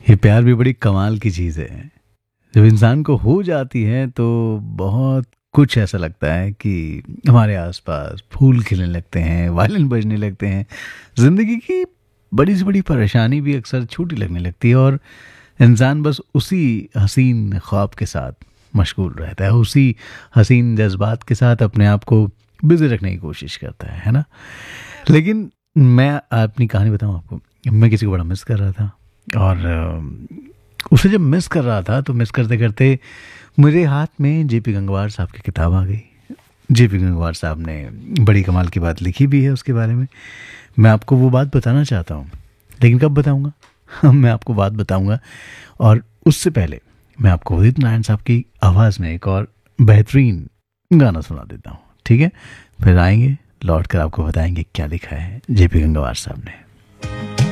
ये प्यार भी बड़ी कमाल की चीज़ है। जब इंसान को हो जाती है तो बहुत कुछ ऐसा लगता है कि हमारे आसपास फूल खिलने लगते हैं, वायलिन बजने लगते हैं। ज़िंदगी की बड़ी से बड़ी परेशानी भी अक्सर छोटी लगने लगती है और इंसान बस उसी हसीन ख्वाब के साथ मशगूल रहता है, उसी हसीन जज्बात के साथ अपने आप को बिज़ी रखने की कोशिश करता है ना? लेकिन मैं अपनी कहानी बताऊँ आपको, मैं किसी को बड़ा मिस कर रहा था और उसे जब मिस कर रहा था तो मिस करते करते मेरे हाथ में जेपी गंगवार साहब की किताब आ गई। जेपी गंगवार साहब ने बड़ी कमाल की बात लिखी भी है उसके बारे में। मैं आपको वो बात बताना चाहता हूँ, लेकिन कब बताऊँगा? मैं आपको बात बताऊँगा और उससे पहले मैं आपको उदित नारायण साहब की आवाज़ में एक और बेहतरीन गाना सुना देता हूँ, ठीक है? फिर आएंगे, लौट कर आपको बताएंगे क्या लिखा है जेपी गंगवार साहब ने।